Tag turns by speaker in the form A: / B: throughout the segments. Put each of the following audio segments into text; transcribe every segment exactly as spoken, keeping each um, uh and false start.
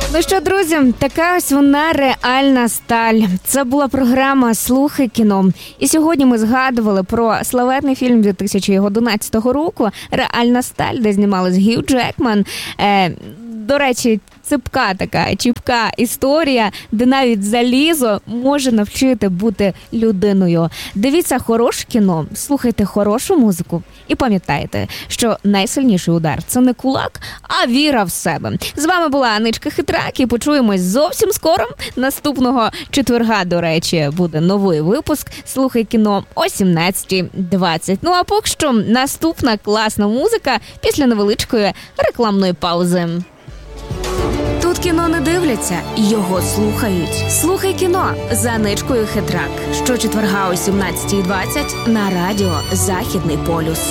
A: Ну що, друзі, така ось вона реальна сталь. Це була програма «Слухай кіно». І сьогодні ми згадували про славетний фільм дві тисячі одинадцятого року «Реальна сталь», де знімалась Гью Джекман. Е, до речі, ципка така, чіпка історія, де навіть залізо може навчити бути людиною. Дивіться хороше кіно, слухайте хорошу музику і пам'ятайте, що найсильніший удар – це не кулак, а віра в себе. З вами була Аничка Хитрак і почуємось зовсім скоро. Наступного четверга, до речі, буде новий випуск «Слухай кіно» о сімнадцята двадцять. Ну а поки що наступна класна музика після невеличкої рекламної паузи. Тут кіно не дивляться, його слухають. Слухай кіно з Аничкою Хитрак. Щочетверга о сімнадцята двадцять на радіо «Західний полюс».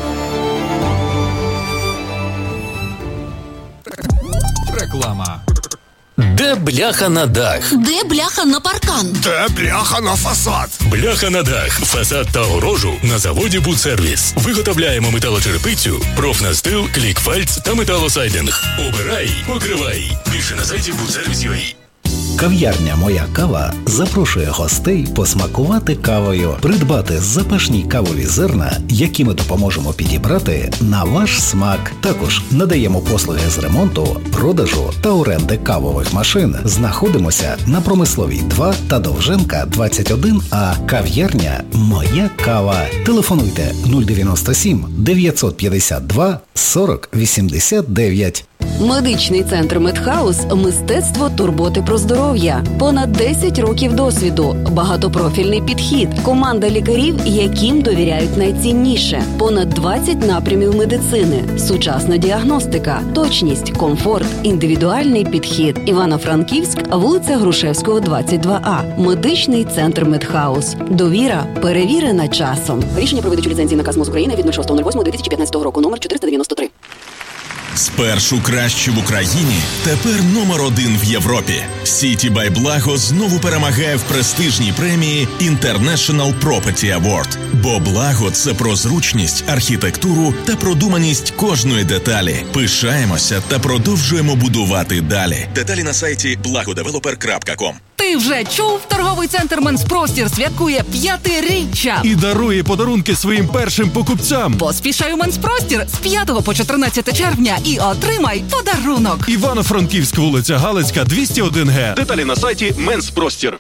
B: Реклама. Де бляха на дах?
C: Де бляха на паркан?
D: Де бляха на фасад?
B: Бляха на дах, фасад та огорожу на заводі «Будсервіс». Виготовляємо металочерепицю, профнастил, клікфальц та металосайдинг. Обирай, покривай. Більше на сайті будсервіс крапка ю а.
E: Кав'ярня «Моя кава» запрошує гостей посмакувати кавою, придбати запашні кавові зерна, які ми допоможемо підібрати на ваш смак. Також надаємо послуги з ремонту, продажу та оренди кавових машин. Знаходимося на Промисловій два та Довженка двадцять один А. Кав'ярня «Моя кава». Телефонуйте нуль дев'яносто сім дев'ятсот п'ятдесят два сорок вісімдесят дев'ять.
F: Медичний центр Медхаус – мистецтво турботи про здоров'я. Понад десять років досвіду, багатопрофільний підхід, команда лікарів, яким довіряють найцінніше. Понад двадцять напрямів медицини, сучасна діагностика, точність, комфорт, індивідуальний підхід. Івано-Франківськ, вулиця Грушевського, двадцять два А. Медичний центр Медхаус. Довіра перевірена часом. Рішення про видачу ліцензії наказ МОЗ України від шостого лютого дві тисячі п'ятнадцятого року, номер чотириста дев'яносто три.
D: Спершу краще в Україні, тепер номер один в Європі. Сіті бай Благо знову перемагає в престижній премії International Property Award. Бо Благо – це про зручність, архітектуру та продуманість кожної деталі. Пишаємося та продовжуємо будувати далі. Деталі на сайті благодевелопер крапка ком.
G: Ти вже чув? Торговий центр «Менспростір» святкує п'ятиріччя.
H: І дарує подарунки своїм першим покупцям.
G: Поспішай у «Менспростір» з п'ятого по чотирнадцяте червня і отримай подарунок.
H: Івано-Франківськ, вулиця Галицька, двісті один Г. Деталі на сайті «Менспростір».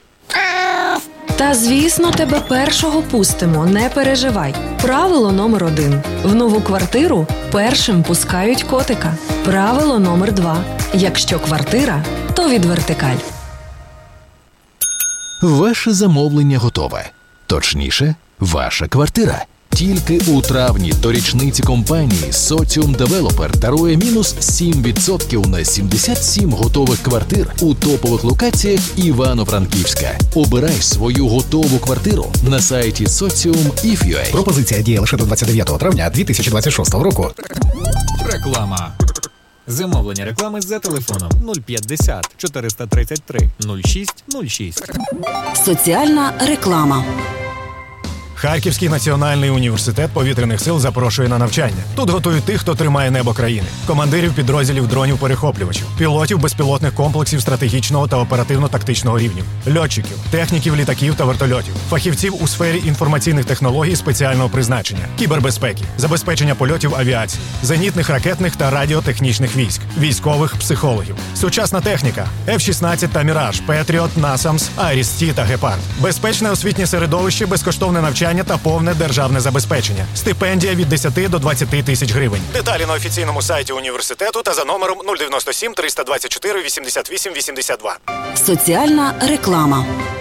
I: Та, звісно, тебе першого пустимо, не переживай. Правило номер один. В нову квартиру першим пускають котика. Правило номер два. Якщо квартира, то від вертикаль.
J: Ваше замовлення готове. Точніше, ваша квартира. Тільки у травні до річниці компанії Sotium Developer дарує мінус сім відсотків на сімдесят сім готових квартир у топових локаціях Івано-Франківська. Обирай свою готову квартиру на сайті Sotium точка ef точка ua.
E: Пропозиція діє лише до двадцять дев'ятого травня дві тисячі двадцять шостого року.
B: Реклама. Замовлення реклами за телефоном нуль п'ятдесят чотириста тридцять три нуль шість нуль шість.
F: Соціальна реклама.
K: Харківський національний університет повітряних сил запрошує на навчання. Тут готують тих, хто тримає небо країни. Командирів підрозділів дронів-перехоплювачів, пілотів безпілотних комплексів стратегічного та оперативно-тактичного рівнів, льотчиків, техніків літаків та вертольотів, фахівців у сфері інформаційних технологій спеціального призначення, кібербезпеки, забезпечення польотів авіації, зенітних ракетних та радіотехнічних військ, військових психологів, сучасна техніка, еф шістнадцять та Міраж, Петріот, Насамс, Айріс-Ті та Гепард, безпечне освітнє середовище, безкоштовне навчання та повне державне забезпечення. Стипендія від десяти до двадцяти тисяч гривень. Деталі на офіційному сайті університету та за номером нуль дев'яносто сім триста двадцять чотири вісімдесят вісім вісімдесят два.
F: Соціальна реклама.